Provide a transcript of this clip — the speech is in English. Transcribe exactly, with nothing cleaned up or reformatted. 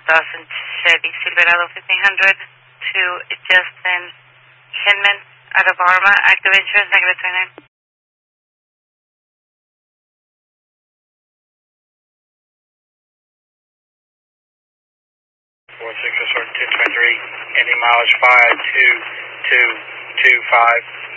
thousand Chevy Silverado fifteen hundred to Justin Hinman out of Arma, active insurance, negative twenty-nine. four six, ten twenty-three, ending mileage five two two two five.